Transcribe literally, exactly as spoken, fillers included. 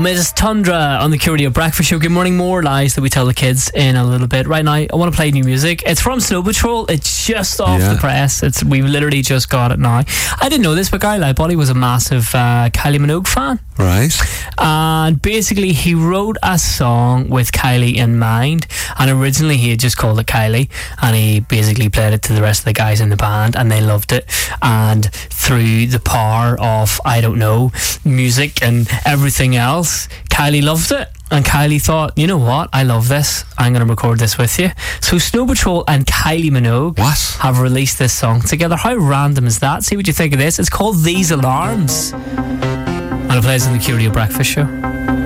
Miss Tundra on the Curio Breakfast Show. Good morning. More lies that we tell the kids in a little bit. Right now, I want to play new music. It's from Snow Patrol. It's just off yeah. the press. It's We've literally just got it now. I didn't know this, but Guy Lightbody was a massive uh, Kylie Minogue fan. Right. And basically, he wrote a song with Kylie in mind. And originally, he had just called it Kylie. And he basically played it to the rest of the guys in the band. And they loved it. And through the power of, I don't know, music and everything else, Kylie loved it. And Kylie thought, you know what, I love this, I'm going to record this with you. So Snow Patrol and Kylie Minogue what? have released this song together. How random is that? See what you think of this. It's called These Alarms, and it plays on the Curio Breakfast Show.